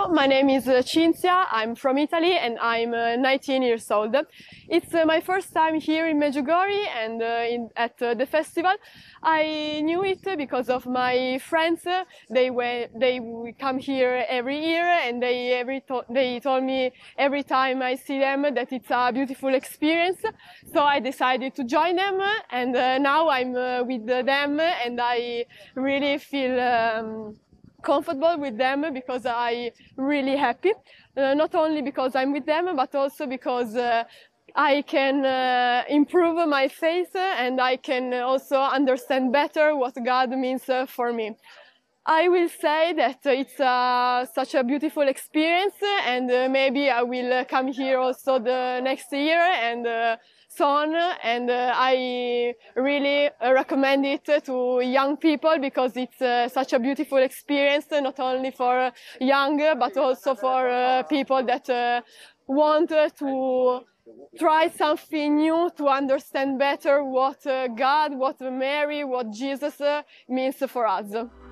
Hello, my name is Cinzia. I'm from Italy and I'm 19 years old. It's my first time here in Medjugorje and at the festival. I knew it because of my friends. They come here every year and they told me every time I see them that it's a beautiful experience. So I decided to join them and now I'm with them and I really feel comfortable with them because I'm really happy, not only because I'm with them, but also because I can improve my faith and I can also understand better what God means for me. I will say that it's such a beautiful experience and maybe I will come here also the next year and so on. And I really recommend it to young people because it's such a beautiful experience, not only for young, but also for people that want to try something new, to understand better what God, what Mary, what Jesus means for us.